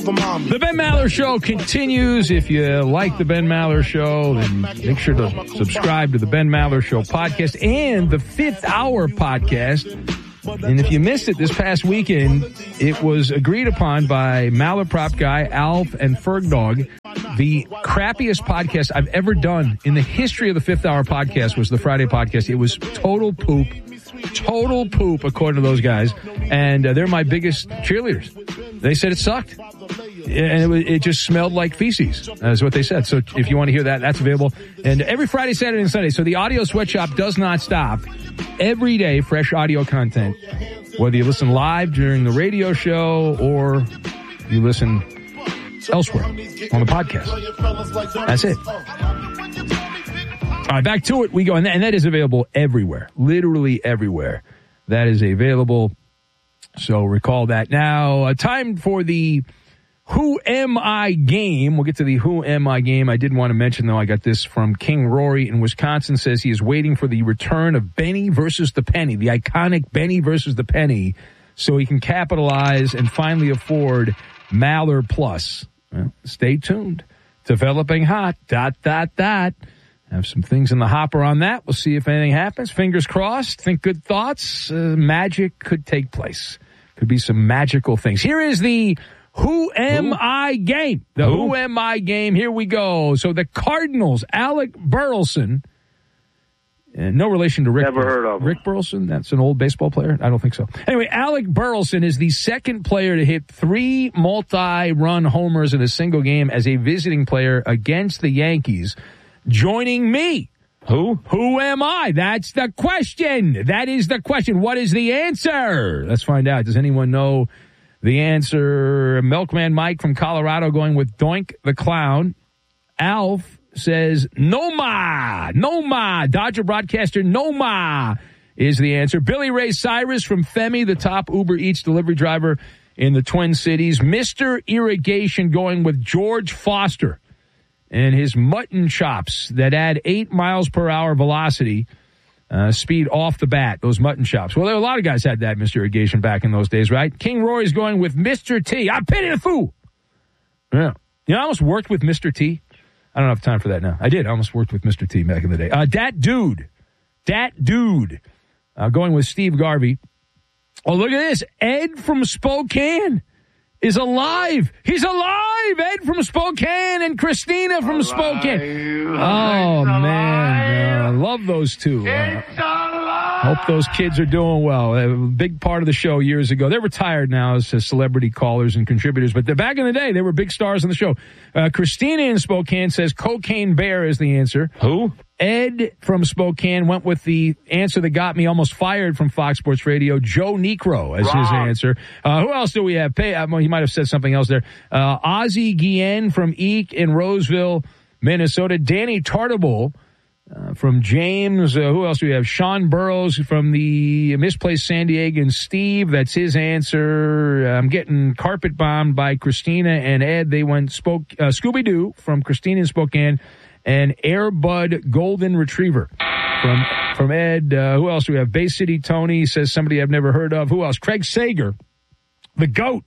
The Ben Maller Show continues. If you like the Ben Maller Show, then make sure to subscribe to the Ben Maller Show podcast and the Fifth Hour podcast. And if you missed it this past weekend, it was agreed upon by Maller Prop Guy, Alf, and Fergdog. The crappiest podcast I've ever done in the history of the Fifth Hour podcast was the Friday podcast. It was total poop, according to those guys. And they're my biggest cheerleaders. They said it sucked. And it just smelled like feces, is what they said. So if you want to hear that, that's available. And every Friday, Saturday, and Sunday. So the audio sweatshop does not stop. Every day, fresh audio content. Whether you listen live during the radio show or you listen elsewhere on the podcast. That's it. All right, back to it we go. And that is available everywhere. Literally everywhere. That is available. So recall that. Now, time for the Who Am I game. We'll get to the Who Am I game. I did want to mention, though, I got this from King Rory in Wisconsin. Says he is waiting for the return of Benny versus the Penny, the iconic Benny versus the Penny, so he can capitalize and finally afford Maller Plus. Well, stay tuned. Developing hot. ... Have some things in the hopper on that. We'll see if anything happens. Fingers crossed. Think good thoughts. Magic could take place. Could be some magical things. Here is the Who Am I game. The Who Am I game. Here we go. So the Cardinals, Alec Burleson. No relation to Rick. Never heard of him. Rick Burleson? That's an old baseball player? I don't think so. Anyway, Alec Burleson is the second player to hit 3 multi-run homers in a single game as a visiting player against the Yankees. Joining me. Who am I? That's the question. That is the question. What is the answer? Let's find out. Does anyone know the answer? Milkman Mike from Colorado going with Doink the Clown. Alf says Noma. Dodger broadcaster Noma is the answer. Billy Ray Cyrus from Femi, the top Uber Eats delivery driver in the Twin Cities. Mr. Irrigation going with George Foster and his mutton chops that add 8 miles per hour velocity, speed off the bat, those mutton chops. Well, there were a lot of guys had that, Mr. Irrigation, back in those days, right? King Rory's going with Mr. T. I pity the fool. Yeah. You know, I almost worked with Mr. T. I don't have time for that now. I did. I almost worked with Mr. T back in the day. Dat Dude. Going with Steve Garvey. Oh, look at this. Ed from Spokane is alive. He's alive. Ed from Spokane and Christina from Spokane. Oh, man. I love those two. Hope those kids are doing well. A big part of the show years ago. They're retired now as celebrity callers and contributors, but back in the day, they were big stars on the show. Christina in Spokane says Cocaine Bear is the answer. Who? Ed from Spokane went with the answer that got me almost fired from Fox Sports Radio, Joe Necro as his answer. Who else do we have? He might have said something else there. Ozzie Guillen from Eek in Roseville, Minnesota. Danny Tartable from James. Who else do we have? Sean Burrows from the Misplaced San Diego. And Steve, that's his answer. I'm getting carpet bombed by Christina and Ed. They went Scooby-Doo from Christina in Spokane. And Airbud Golden Retriever from Ed. Who else do we have? Bay City Tony says somebody I've never heard of. Who else? Craig Sager, the GOAT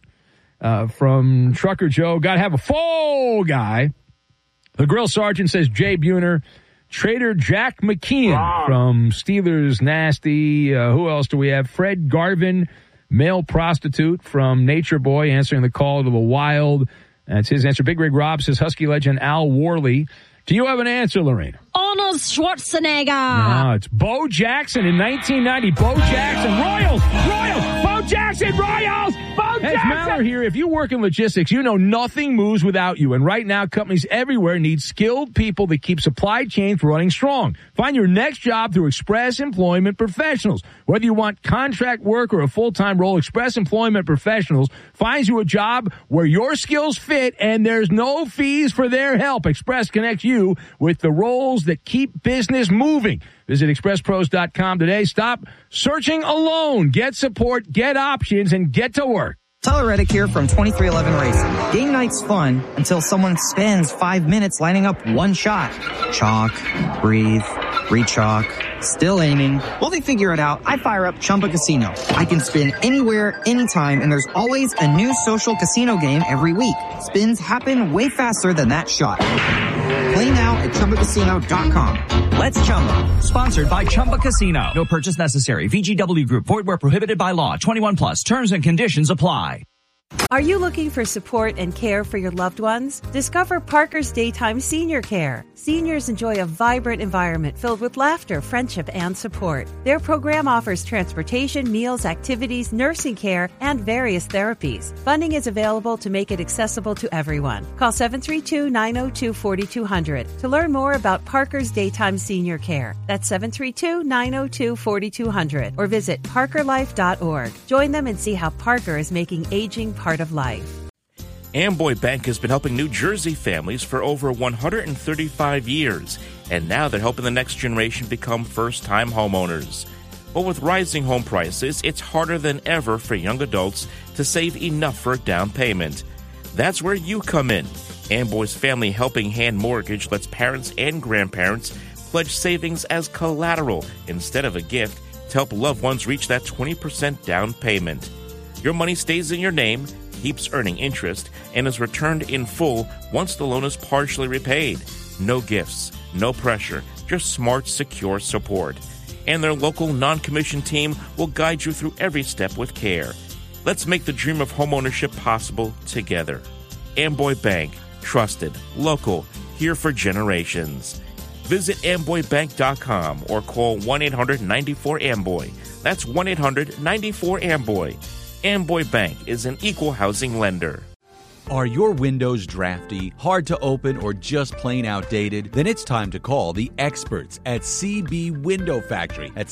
from Trucker Joe. Got to have a full guy. The Grill Sergeant says Jay Buhner. Trader Jack McKeon from Steelers Nasty. Who else do we have? Fred Garvin, male prostitute from Nature Boy, answering the call to the wild. That's his answer. Big Rig Rob says Husky legend Al Worley. Do you have an answer, Lorena? Arnold Schwarzenegger. No, it's Bo Jackson in 1990. Bo Jackson. Royals. Bo Jackson. Royals. Bo Jackson. Maller here. If you work in logistics, you know nothing moves without you. And right now, companies everywhere need skilled people that keep supply chains running strong. Find your next job through Express Employment Professionals. Whether you want contract work or a full-time role, Express Employment Professionals finds you a job where your skills fit and there's no fees for their help. Express connects you with the roles that keep business moving. Visit expresspros.com today. Stop searching alone. Get support, get options, and get to work. Tyler Reddick here from 2311 Racing. Game night's fun until someone spends 5 minutes lining up one shot. Chalk, breathe, re-chalk, Still aiming. While they figure it out, I fire up Chumba Casino. I can spin anywhere, anytime, and there's always a new social casino game every week. Spins happen way faster than that shot. Play now at ChumbaCasino.com. Let's Chumba. Sponsored by Chumba Casino. No purchase necessary. VGW Group. Void where prohibited by law. 21 plus. Terms and conditions apply. Are you looking for support and care for your loved ones? Discover Parker's Daytime Senior Care. Seniors enjoy a vibrant environment filled with laughter, friendship, and support. Their program offers transportation, meals, activities, nursing care, and various therapies. Funding is available to make it accessible to everyone. Call 732-902-4200 to learn more about Parker's Daytime Senior Care. That's 732-902-4200 or visit parkerlife.org. Join them and see how Parker is making aging part of life. Amboy Bank has been helping New Jersey families for over 135 years, and now they're helping the next generation become first-time homeowners. But with rising home prices, it's harder than ever for young adults to save enough for a down payment. That's where you come in. Amboy's Family Helping Hand Mortgage lets parents and grandparents pledge savings as collateral instead of a gift to help loved ones reach that 20% down payment. Your money stays in your name, keeps earning interest, and is returned in full once the loan is partially repaid. No gifts, no pressure, just smart, secure support. And their local non-commissioned team will guide you through every step with care. Let's make the dream of homeownership possible together. Amboy Bank, trusted, local, here for generations. Visit amboybank.com or call 1-800-94-AMBOY. That's 1-800-94-AMBOY. Amboy Bank is an equal housing lender. Are your windows drafty, hard to open, or just plain outdated? Then it's time to call the experts at CB Window Factory at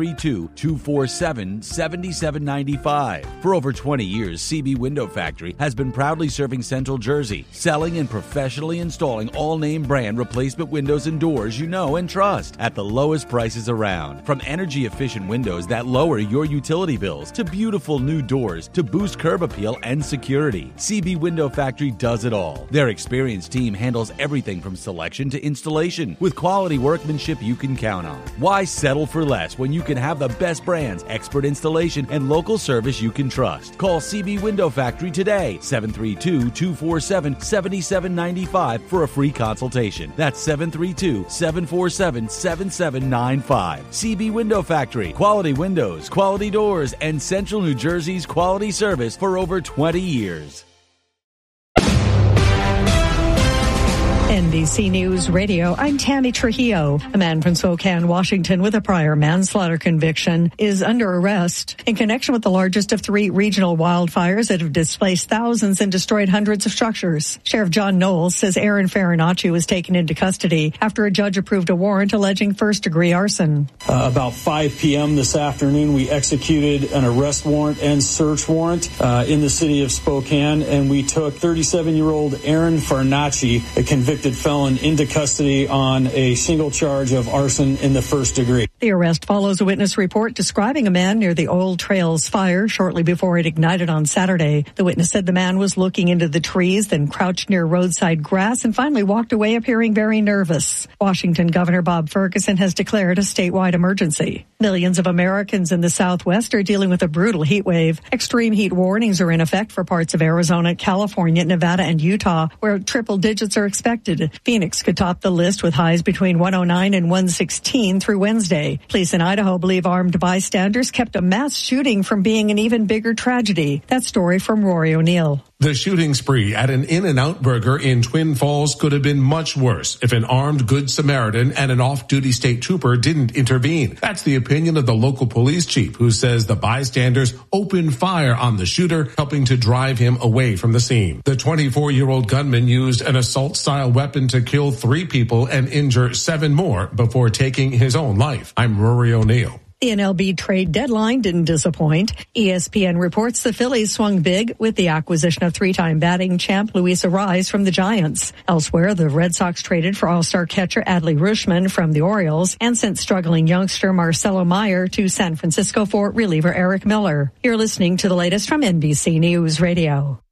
732-247-7795. For over 20 years, CB Window Factory has been proudly serving Central Jersey, selling and professionally installing all-name brand replacement windows and doors you know and trust at the lowest prices around. From energy-efficient windows that lower your utility bills to beautiful new doors to boost curb appeal and security, CB Window Factory does it all. Their experienced team handles everything from selection to installation with quality workmanship you can count on. Why settle for less when you can have the best brands, expert installation, and local service you can trust? Call CB Window Factory today, 732-247-7795 for a free consultation. That's 732-747-7795. CB Window Factory. Quality windows, quality doors, and Central New Jersey's quality service for over 20 years. NBC News Radio, I'm Tammy Trujillo. A man from Spokane, Washington, with a prior manslaughter conviction is under arrest in connection with the largest of 3 regional wildfires that have displaced thousands and destroyed hundreds of structures. Sheriff John Knowles says Aaron Farinacci was taken into custody after a judge approved a warrant alleging first-degree arson. About 5 p.m. this afternoon, we executed an arrest warrant and search warrant in the city of Spokane, and we took 37-year-old Aaron Farinacci, a convicted felon, into custody on a single charge of arson in the first degree. The arrest follows a witness report describing a man near the Old Trails fire shortly before it ignited on Saturday. The witness said the man was looking into the trees, then crouched near roadside grass, and finally walked away appearing very nervous. Washington Governor Bob Ferguson has declared a statewide emergency. Millions of Americans in the Southwest are dealing with a brutal heat wave. Extreme heat warnings are in effect for parts of Arizona, California, Nevada, and Utah, where triple digits are expected. Phoenix could top the list with highs between 109 and 116 through Wednesday. Police in Idaho believe armed bystanders kept a mass shooting from being an even bigger tragedy. That story from Rory O'Neill. The shooting spree at an In-N-Out Burger in Twin Falls could have been much worse if an armed Good Samaritan and an off-duty state trooper didn't intervene. That's the opinion of the local police chief, who says the bystanders opened fire on the shooter, helping to drive him away from the scene. The 24-year-old gunman used an assault-style weapon to kill 3 people and injure 7 more before taking his own life. I'm Rory O'Neill. The MLB trade deadline didn't disappoint. ESPN reports the Phillies swung big with the acquisition of 3-time batting champ Luis Arraez from the Giants. Elsewhere, the Red Sox traded for All-Star catcher Adley Rutschman from the Orioles and sent struggling youngster Marcelo Meyer to San Francisco for reliever Eric Miller. You're listening to the latest from NBC News Radio.